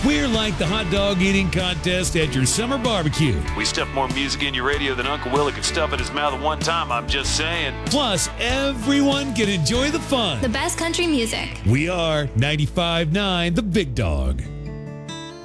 We're like the hot dog eating contest at your summer barbecue. We stuff more music in your radio than Uncle Willie could stuff in his mouth at one time, I'm just saying. Plus, everyone can enjoy the fun. The best country music. We are 95.9 The Big Dog.